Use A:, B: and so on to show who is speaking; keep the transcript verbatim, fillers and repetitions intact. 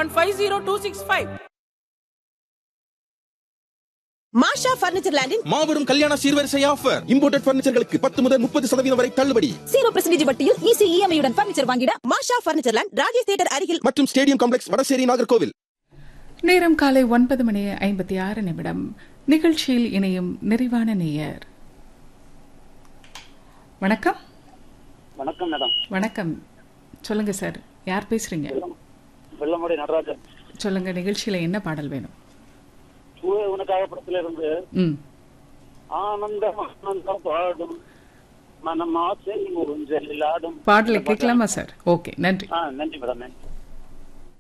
A: one five zero two six five.
B: மாஷா furniture லேண்டின்
C: மாபெரும் கல்யாண சீர்வரிசை offer. Imported பர்னிச்சர்களுக்கு பத்து முதல் முப்பது சதவீதம் வரை தள்ளுபடி.
B: ஜீரோ பர்சன்டேஜ் வட்டியில் ஈஸி இஎம்ஐ உடன் பர்னிச்சர் வாங்கிட மாஷா பர்னிச்சர் லேண்ட், ராஜேஷ் தியேட்டர் அருகில்
C: மற்றும் ஸ்டேடியம் காம்ப்ளெக்ஸ், வடசேரி, நாகர்கோவில்.
D: நேரம் காலை ஒன்பது மணி ஐம்பத்தி ஆறு நிமிடம். நிகழ்ச்சியில் இணையும் நிறைவான நேயர். வணக்கம்.
E: வணக்கம் மேடம்.
D: வணக்கம், சொல்லுங்க சார், யார் பேசுறீங்க?
E: வெள்ளமோடி நடராஜன்.
D: சொல்லுங்க, நிகழ்ச்சியில என்ன பாடல் வேணும்?
E: உனக்காக படத்துல இருந்து
D: ம்
E: ஆனந்தம் ஆனந்தம் பாடும் மனமாசை ஊஞ்சலில் ஆடும்
D: பாடலை கேட்கலாமா சார்? ஓகே, நன்றி.
E: நன்றி மேடம். நன்றி.